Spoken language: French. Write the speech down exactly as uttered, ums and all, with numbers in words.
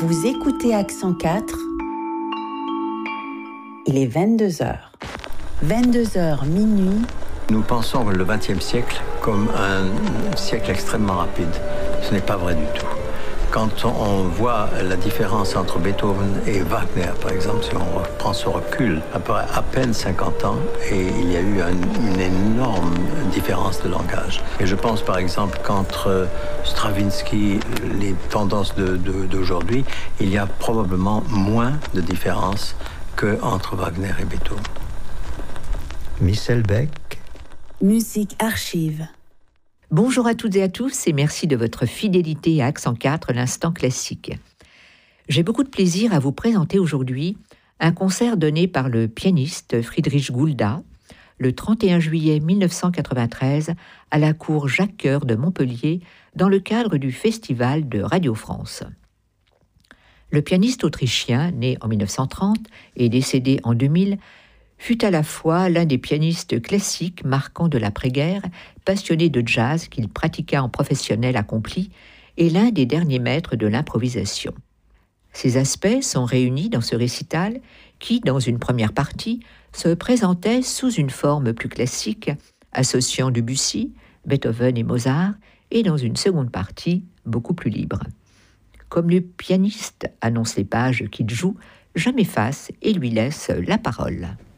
Vous écoutez Accent quatre. Il est vingt-deux heures. vingt-deux heures minuit. Nous pensons le vingtième siècle comme un siècle extrêmement rapide. Ce n'est pas vrai du tout. Quand on voit la différence entre Beethoven et Wagner, par exemple, si on prend ce recul, après à peine cinquante ans, et il y a eu un, une énorme différence de langage. Et je pense par exemple qu'entre Stravinsky, les tendances de, de, d'aujourd'hui, il y a probablement moins de différence qu'entre Wagner et Beethoven. Michel Beck. Musique archive. Bonjour à toutes et à tous et merci de votre fidélité à Accent quatre, l'instant classique. J'ai beaucoup de plaisir à vous présenter aujourd'hui un concert donné par le pianiste Friedrich Gulda le trente et un juillet mille neuf cent quatre-vingt-treize à la cour Jacques-Cœur de Montpellier dans le cadre du Festival de Radio France. Le pianiste autrichien, né en mille neuf cent trente et décédé en deux mille, fut à la fois l'un des pianistes classiques marquants de l'après-guerre, passionné de jazz qu'il pratiqua en professionnel accompli, et l'un des derniers maîtres de l'improvisation. Ces aspects sont réunis dans ce récital qui, dans une première partie, se présentait sous une forme plus classique, associant Debussy, Beethoven et Mozart, et dans une seconde partie, beaucoup plus libre. Comme le pianiste annonce les pages qu'il joue, je m'efface et lui laisse la parole.